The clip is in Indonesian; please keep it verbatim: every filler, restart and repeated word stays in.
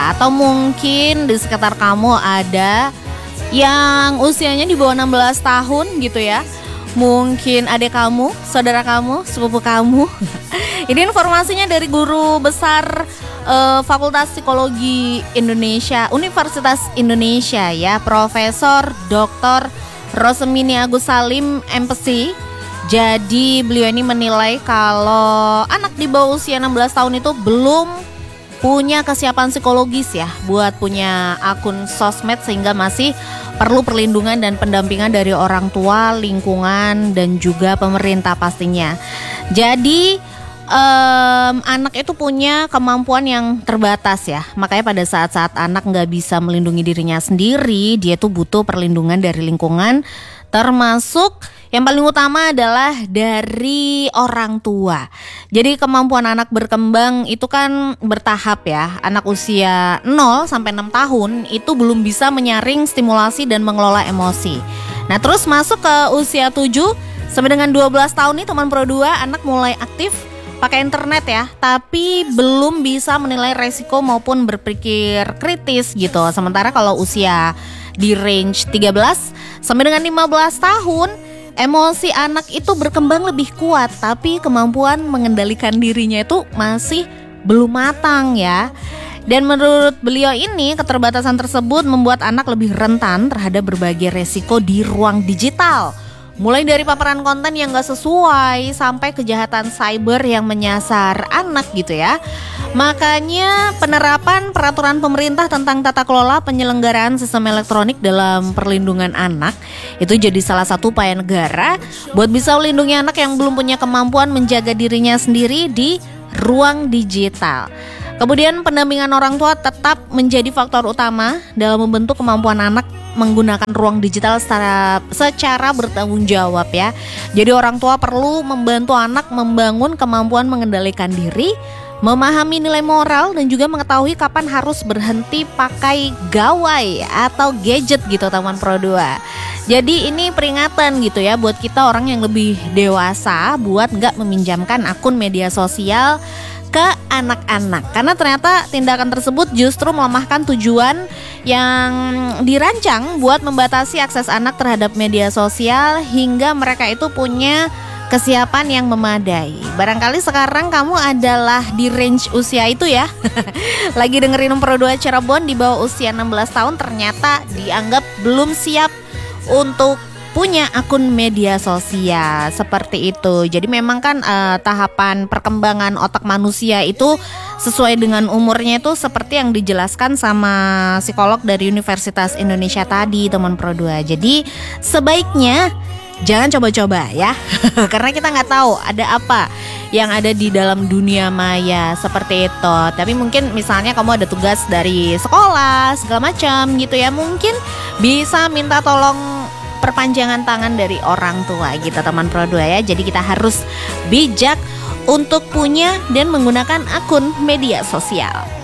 Atau mungkin di sekitar kamu ada yang usianya di bawah enam belas tahun gitu ya. Mungkin adik kamu, saudara kamu, sepupu kamu. Ini informasinya dari guru besar uh, Fakultas Psikologi Indonesia, Universitas Indonesia ya, Profesor doktor Rosemini Agus Salim M Pesi. Jadi beliau ini menilai kalau anak di bawah usia enam belas tahun itu belum punya kesiapan psikologis ya buat punya akun sosmed, sehingga masih perlu perlindungan dan pendampingan dari orang tua, lingkungan, dan juga pemerintah pastinya. Jadi um, anak itu punya kemampuan yang terbatas ya. Makanya pada saat-saat anak gak bisa melindungi dirinya sendiri, dia tuh butuh perlindungan dari lingkungan, termasuk yang paling utama adalah dari orang tua. Jadi kemampuan anak berkembang itu kan bertahap ya. Anak usia nol sampai enam tahun itu belum bisa menyaring stimulasi dan mengelola emosi. Nah terus masuk ke usia tujuh sampai dengan dua belas tahun nih teman Pro dua, anak mulai aktif pakai internet ya, tapi belum bisa menilai resiko maupun berpikir kritis gitu. Sementara kalau usia di range tiga belas sampai dengan lima belas tahun, emosi anak itu berkembang lebih kuat, tapi kemampuan mengendalikan dirinya itu masih belum matang ya. Dan menurut beliau ini, keterbatasan tersebut membuat anak lebih rentan terhadap berbagai resiko di ruang digital. Mulai dari paparan konten yang gak sesuai sampai kejahatan cyber yang menyasar anak gitu ya. Makanya penerapan peraturan pemerintah tentang tata kelola penyelenggaraan sistem elektronik dalam perlindungan anak itu jadi salah satu upaya negara buat bisa melindungi anak yang belum punya kemampuan menjaga dirinya sendiri di ruang digital. Kemudian pendampingan orang tua tetap menjadi faktor utama dalam membentuk kemampuan anak menggunakan ruang digital secara, secara bertanggung jawab ya. Jadi orang tua perlu membantu anak membangun kemampuan mengendalikan diri, memahami nilai moral, dan juga mengetahui kapan harus berhenti pakai gawai atau gadget gitu teman Pro dua. Jadi ini peringatan gitu ya buat kita orang yang lebih dewasa buat gak meminjamkan akun media sosial ke anak-anak, karena ternyata tindakan tersebut justru melemahkan tujuan yang dirancang buat membatasi akses anak terhadap media sosial hingga mereka itu punya kesiapan yang memadai. Barangkali sekarang kamu adalah di range usia itu ya. Lagi dengerin Pro dua Cirebon di bawah usia enam belas tahun, ternyata dianggap belum siap untuk punya akun media sosial seperti itu. Jadi memang kan uh, tahapan perkembangan otak manusia itu sesuai dengan umurnya itu seperti yang dijelaskan sama psikolog dari Universitas Indonesia tadi teman Pro dua. Jadi sebaiknya jangan coba-coba ya. Karena kita nggak tahu ada apa yang ada di dalam dunia maya seperti itu. Tapi mungkin misalnya kamu ada tugas dari sekolah segala macam gitu ya, mungkin bisa minta tolong perpanjangan tangan dari orang tua gitu teman Pro dua ya. Jadi kita harus bijak untuk punya dan menggunakan akun media sosial.